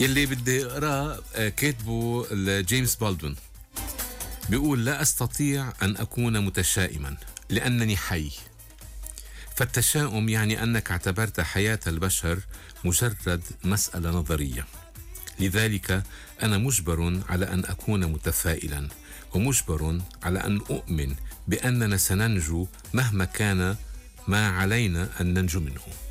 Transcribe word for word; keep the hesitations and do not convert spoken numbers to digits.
يلي بدي اقراه آه، كاتبه جيمس بالدون. بيقول: لا استطيع ان اكون متشائما لانني حي. فالتشاؤم يعني انك اعتبرت حياة البشر مجرد مسألة نظرية. لذلك انا مجبر على ان اكون متفائلا، ومجبر على ان اؤمن باننا سننجو مهما كان ما علينا ان ننجو منه.